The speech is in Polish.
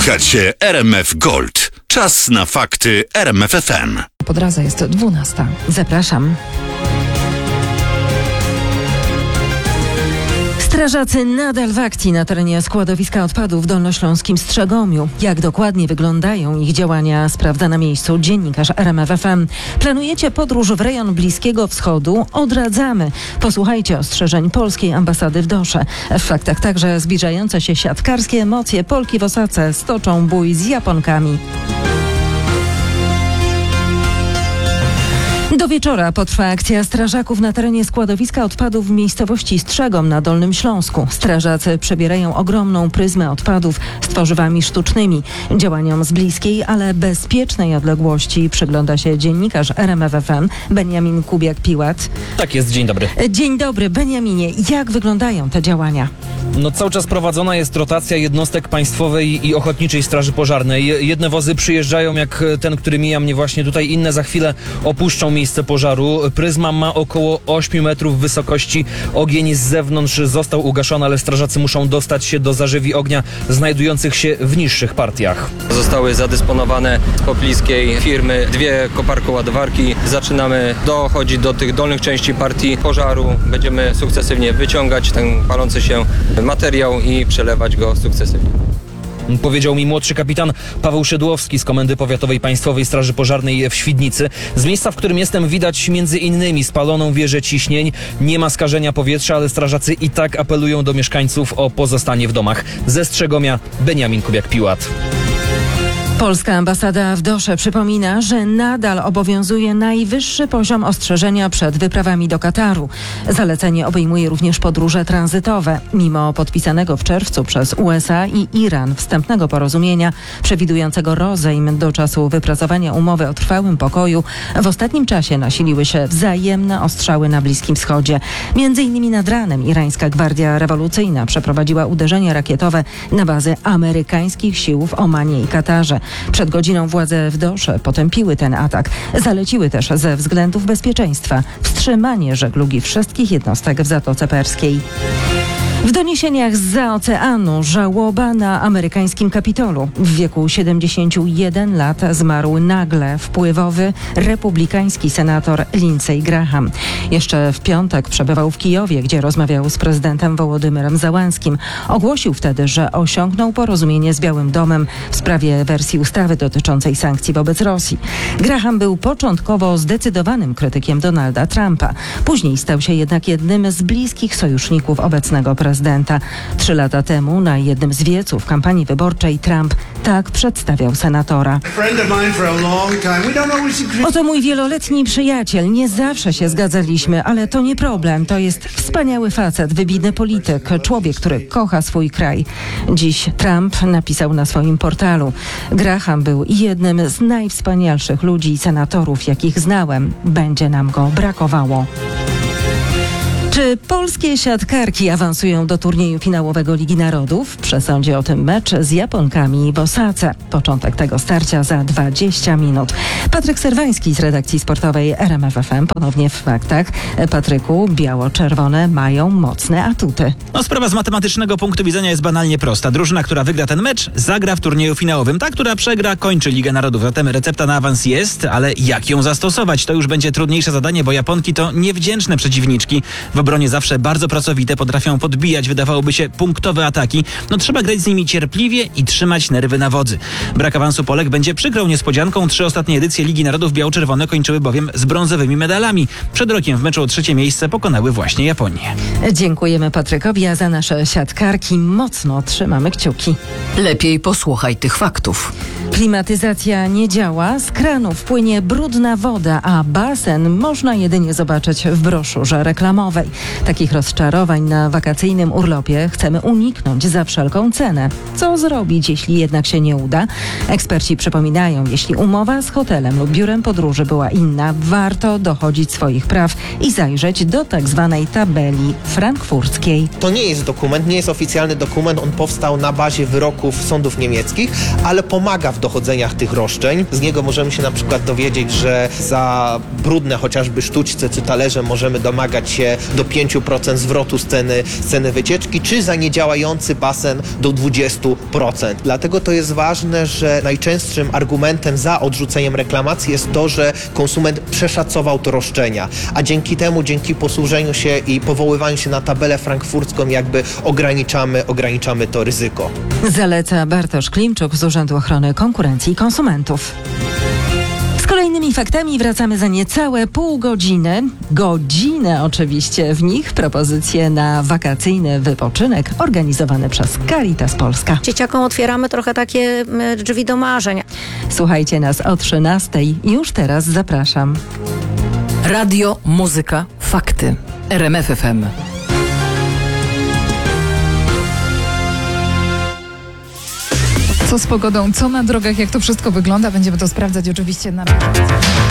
Słuchacie RMF Gold. Czas na fakty RMF FM. Po drodze jest 12. Zapraszam. Strażacy nadal w akcji na terenie składowiska odpadów w dolnośląskim Strzegomiu. Jak dokładnie wyglądają ich działania, sprawdza na miejscu dziennikarz RMF FM. Planujecie podróż w rejon Bliskiego Wschodu? Odradzamy. Posłuchajcie ostrzeżeń polskiej ambasady w Dosze. W faktach także zbliżające się siatkarskie emocje. Polki w Osace stoczą bój z Japonkami. Do wieczora potrwa akcja strażaków na terenie składowiska odpadów w miejscowości Strzegom na Dolnym Śląsku. Strażacy przebierają ogromną pryzmę odpadów z tworzywami sztucznymi. Działaniom z bliskiej, ale bezpiecznej odległości przygląda się dziennikarz RMF FM Beniamin Kubiak-Piłat. Tak jest, dzień dobry. Dzień dobry, Beniaminie. Jak wyglądają te działania? Cały czas prowadzona jest rotacja jednostek państwowej i ochotniczej straży pożarnej. Jedne wozy przyjeżdżają, jak ten, który mija mnie właśnie tutaj, inne za chwilę opuszczą miejsce pożaru. Pryzma ma około 8 metrów wysokości. Ogień z zewnątrz został ugaszony, ale strażacy muszą dostać się do zarzewi ognia znajdujących się w niższych partiach. Zostały zadysponowane z pobliskiej firmy 2 koparko-ładowarki. Zaczynamy dochodzić do tych dolnych części partii pożaru. Będziemy sukcesywnie wyciągać ten palący się materiał i przelewać go sukcesywnie. Powiedział mi młodszy kapitan Paweł Szydłowski z Komendy Powiatowej Państwowej Straży Pożarnej w Świdnicy. Z miejsca, w którym jestem, widać między innymi spaloną wieżę ciśnień. Nie ma skażenia powietrza, ale strażacy i tak apelują do mieszkańców o pozostanie w domach. Ze Strzegomia Beniamin Kubiak-Piłat. Polska ambasada w Dosze przypomina, że nadal obowiązuje najwyższy poziom ostrzeżenia przed wyprawami do Kataru. Zalecenie obejmuje również podróże tranzytowe. Mimo podpisanego w czerwcu przez USA i Iran wstępnego porozumienia przewidującego rozejm do czasu wypracowania umowy o trwałym pokoju, w ostatnim czasie nasiliły się wzajemne ostrzały na Bliskim Wschodzie. Między innymi nad ranem irańska Gwardia Rewolucyjna przeprowadziła uderzenia rakietowe na bazy amerykańskich sił w Omanie i Katarze. Przed godziną władze w Dosze potępiły ten atak. Zaleciły też ze względów bezpieczeństwa wstrzymanie żeglugi wszystkich jednostek w Zatoce Perskiej. W doniesieniach zza oceanu żałoba na amerykańskim Kapitolu. W wieku 71 lat zmarł nagle wpływowy republikański senator Lindsey Graham. Jeszcze w piątek przebywał w Kijowie, gdzie rozmawiał z prezydentem Wołodymyrem Załęskim. Ogłosił wtedy, że osiągnął porozumienie z Białym Domem w sprawie wersji ustawy dotyczącej sankcji wobec Rosji. Graham był początkowo zdecydowanym krytykiem Donalda Trumpa. Później stał się jednak jednym z bliskich sojuszników obecnego prezydenta. 3 lata temu na jednym z wieców kampanii wyborczej Trump tak przedstawiał senatora. Oto mój wieloletni przyjaciel. Nie zawsze się zgadzaliśmy, ale to nie problem. To jest wspaniały facet, wybitny polityk, człowiek, który kocha swój kraj. Dziś Trump napisał na swoim portalu: Graham był jednym z najwspanialszych ludzi i senatorów, jakich znałem. Będzie nam go brakowało. Czy polskie siatkarki awansują do turnieju finałowego Ligi Narodów? W przesądzie o tym mecz z Japonkami w Osace. Początek tego starcia za 20 minut. Patryk Serwański z redakcji sportowej RMF FM ponownie w faktach. Patryku, biało-czerwone mają mocne atuty. Sprawa z matematycznego punktu widzenia jest banalnie prosta. Drużyna, która wygra ten mecz, zagra w turnieju finałowym. Ta, która przegra, kończy Ligę Narodów. Zatem recepta na awans jest, ale jak ją zastosować? To już będzie trudniejsze zadanie, bo Japonki to niewdzięczne przeciwniczki. W obronie zawsze bardzo pracowite, potrafią podbijać, wydawałoby się, punktowe ataki. Trzeba grać z nimi cierpliwie i trzymać nerwy na wodzy. Brak awansu Polek będzie przykrą niespodzianką. 3 ostatnie edycje Ligi Narodów biało-czerwone kończyły bowiem z brązowymi medalami. Przed rokiem w meczu o 3. miejsce pokonały właśnie Japonię. Dziękujemy Patrykowi, a za nasze siatkarki mocno trzymamy kciuki. Lepiej posłuchaj tych faktów. Klimatyzacja nie działa, z kranów płynie brudna woda, a basen można jedynie zobaczyć w broszurze reklamowej. Takich rozczarowań na wakacyjnym urlopie chcemy uniknąć za wszelką cenę. Co zrobić, jeśli jednak się nie uda? Eksperci przypominają, jeśli umowa z hotelem lub biurem podróży była inna, warto dochodzić swoich praw i zajrzeć do tak zwanej tabeli frankfurckiej. To nie jest dokument, nie jest oficjalny dokument, on powstał na bazie wyroków sądów niemieckich, ale pomaga w dochodzeniach tych roszczeń. Z niego możemy się na przykład dowiedzieć, że za brudne chociażby sztućce czy talerze możemy domagać się do 5% zwrotu z ceny wycieczki, czy za niedziałający basen do 20%. Dlatego to jest ważne, że najczęstszym argumentem za odrzuceniem reklamacji jest to, że konsument przeszacował to roszczenia, a dzięki temu, dzięki posłużeniu się i powoływaniu się na tabelę frankfurcką jakby ograniczamy to ryzyko. Zaleca Bartosz Klimczuk z Urzędu Ochrony Konkurencji i Konsumentów. Z kolejnymi faktami wracamy za niecałe pół godziny. Godzinę oczywiście w nich propozycje na wakacyjny wypoczynek organizowane przez Caritas Polska. Dzieciakom otwieramy trochę takie drzwi do marzeń. Słuchajcie nas o 13:00. Już teraz zapraszam. Radio, muzyka, fakty. RMF FM. Co z pogodą, co na drogach, jak to wszystko wygląda, będziemy to sprawdzać oczywiście na